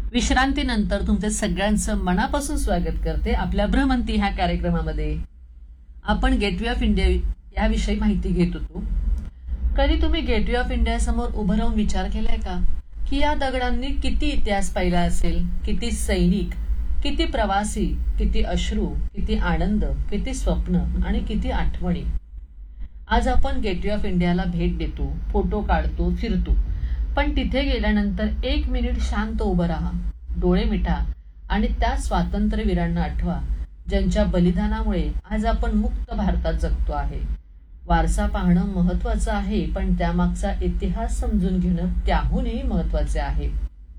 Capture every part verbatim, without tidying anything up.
विश्रांतीनंतर तुमचे सगळ्यांचं मनापासून स्वागत करते आपल्या भ्रमंती ह्या कार्यक्रमामध्ये. आपण गेटवे ऑफ इंडिया याविषयी माहिती घेत होतो. कधी तुम्ही गेटवे ऑफ इंडिया समोर उभं राहून विचार केलाय का की या दगडांनी किती इतिहास पाहिला असेल, किती सैनिक, किती प्रवासी, किती अश्रू, किती आनंद, किती स्वप्न आणि किती आठवणी. आज आपण गेटवे ऑफ इंडियाला भेट देतो, फोटो काढतो, फिरतो, पण तिथे गेल्यानंतर एक मिनिट शांत उभं राहा, डोळे मिटा आणि त्या स्वातंत्र्यवीरांना आठवा ज्यांच्या बलिदानामुळे आज आपण मुक्त भारतात जगतो आहे. वारसा पाहणं महत्वाचं आहे, पण त्यामागचा इतिहास समजून घेणं त्याहूनही महत्वाचे आहे.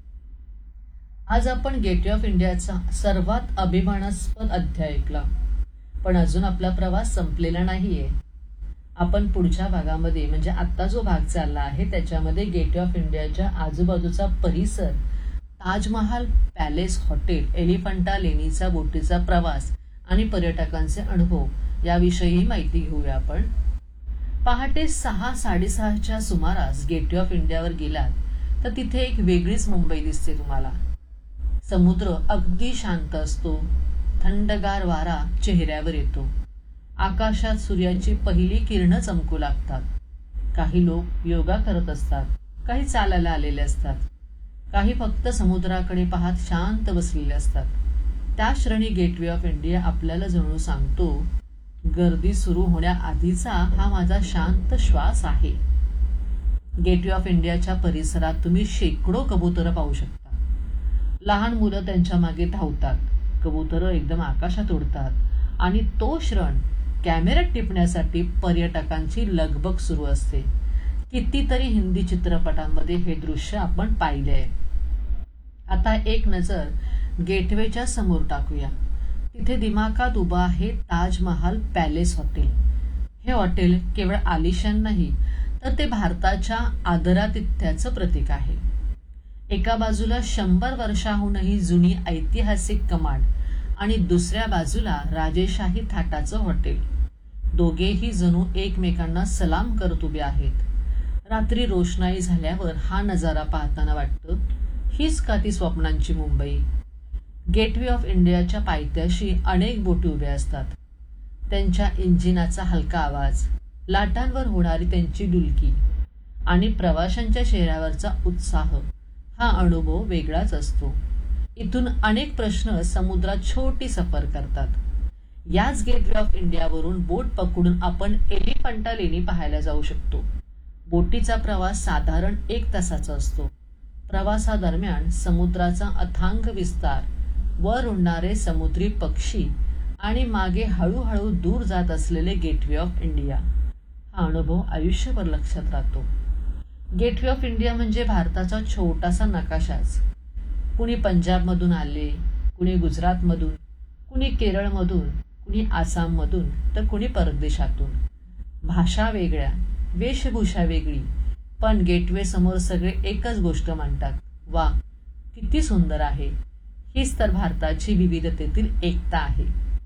आज आपण गेटवे ऑफ इंडियाचा सर्वात अभिमानास्पद अध्याय ऐकला, पण अजून आपला प्रवास संपलेला नाहीये. आपण पुढच्या भागामध्ये म्हणजे आता जो भाग चालला आहे त्याच्यामध्ये गेटवे ऑफ इंडियाच्या आजूबाजूचा परिसर, ताजमहाल पॅलेस, हॉटेल, एलिफंटा लेणीचा बोटीचा प्रवास आणि पर्यटकांचे अनुभव याविषयी माहिती घेऊया. आपण पहाटे सहा साडेसहाच्या सुमारास गेटवे ऑफ इंडियावर गेलात तर तिथे एक वेगळीच मुंबई दिसते तुम्हाला. समुद्र अगदी शांत असतो, थंडगार वारा चेहऱ्यावर येतो, आकाशात सूर्याची पहिली किरणं चमकू लागतात. काही लोक योगा करत असतात, काही चालायला आलेले असतात, काही फक्त समुद्राकडे पाहत शांत बसलेले असतात. त्या क्षणी गेटवे ऑफ इंडिया आपल्याला जणू सांगतो, गर्दी सुरू होण्याआधीचा हा माझा शांत श्वास आहे. गेटवे ऑफ इंडियाच्या परिसरात तुम्ही शेकडो कबुतरं पाहू शकता. लहान मुलं त्यांच्या मागे धावतात, कबुतरं एकदम आकाशात उडतात आणि तो क्षण कॅमेऱ्यात टिपण्यासाठी पर्यटकांची लगबग सुरू असते. कितीतरी हिंदी चित्रपटांमध्ये हे दृश्य आपण पाहिले आहे. आता एक नजर गेटवेच्या समोर टाकूया. तिथे दिमाखात उभा आहे ताजमहाल पॅलेस हॉटेल. हे हॉटेल केवळ आलिशान नाही तर ते भारताच्या आदरातिथ्याचं प्रतीक आहे. एका बाजूला शंभर वर्षाहूनही जुनी ऐतिहासिक कमाड आणि दुसऱ्या बाजूला राजेशाही थाटाचं हॉटेल. दोघेही जणू एकमेकांना सलाम करत उभे आहेत. रात्री रोषणाई झाल्यावर हा नजारा पाहताना वाटतं, हीच का ती स्वप्नांची मुंबई. गेटवे ऑफ इंडियाच्या पायथ्याशी अनेक बोटी उभ्या असतात. त्यांच्या इंजिनाचा हलका आवाज, लाटांवर होणारी त्यांची डुलकी आणि प्रवाशांच्या चेहऱ्यावरचा उत्साह, हा अनुभव वेगळाच असतो. इथून अनेक प्रश्न समुद्रात छोटी सफर करतात. याच गेटवे ऑफ इंडियावरून बोट पकडून आपण एलिफंटा लेणी पाहायला जाऊ शकतो. बोटीचा प्रवास साधारण एक तासाचा असतो. प्रवासादरम्यान समुद्राचा अथांग विस्तार, वर उडणारे समुद्री पक्षी आणि मागे हळूहळू दूर जात असलेले गेटवे ऑफ इंडिया, हा अनुभव आयुष्यभर लक्षात राहतो. गेटवे ऑफ इंडिया म्हणजे भारताचा छोटासा नकाशाच. कुणी पंजाबमधून आले, कुणी गुजरातमधून, कुणी केरळमधून, कुणी आसाममधून तर कुणी परदेशातून. भाषा वेगळ्या, वेशभूषा वेगळी, पण गेटवे समोर सगळे एकच गोष्ट मांडतात, वा किती सुंदर आहे. हीच तर भारताची विविधतेतील एकता आहे.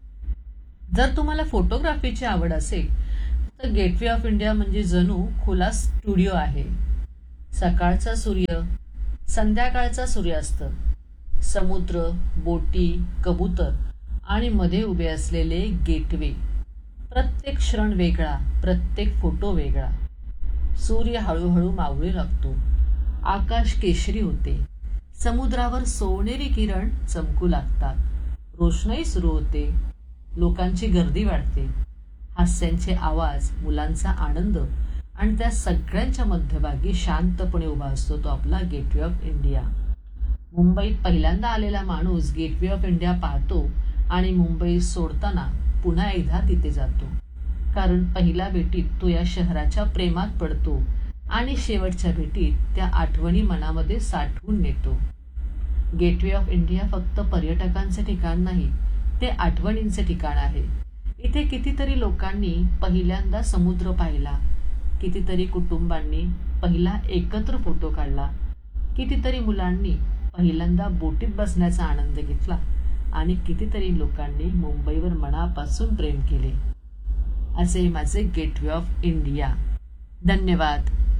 जर तुम्हाला फोटोग्राफीची आवड असेल तर गेटवे ऑफ इंडिया म्हणजे जणू खुला स्टुडिओ आहे. सकाळचा सूर्य, संध्याकाळचा सूर्यास्त, समुद्र, बोटी, कबूतर आणि मध्ये उभे असलेले गेटवे. प्रत्येक क्षण वेगळा, प्रत्येक फोटो वेगळा. सूर्य हळूहळू मावळू लागतो, आकाश केशरी होते, समुद्रावर सोनेरी किरण चमकू लागतात, रोषणाई सुरू होते, लोकांची गर्दी वाढते, हास्यांचे आवाज, मुलांचा आनंद आणि त्या सगळ्यांच्या मध्यभागी शांतपणे उभा असतो तो आपला गेटवे ऑफ इंडिया. मुंबईत पहिल्यांदा आलेला माणूस गेटवे ऑफ इंडिया पाहतो आणि मुंबई सोडताना पुन्हा एकदा तिथे जातो, कारण पहिल्या भेटीत तो या शहराच्या प्रेमात पडतो आणि शेवटच्या भेटीत त्या आठवणी मनामध्ये साठवून नेतो. गेटवे ऑफ इंडिया फक्त पर्यटकांचे ठिकाण नाही, ते आठवणींचे ठिकाण आहे. इथे कितीतरी लोकांनी पहिल्यांदा समुद्र पाहिला, कितीतरी कुटुंबांनी पहिला एकत्र फोटो काढला, कितीतरी मुलांनी पहिल्यांदा बोटीत बसण्याचा आनंद घेतला आणि कितीतरी लोकांनी मुंबईवर मनापासून प्रेम केले. असे माझे गेटवे ऑफ इंडिया. धन्यवाद.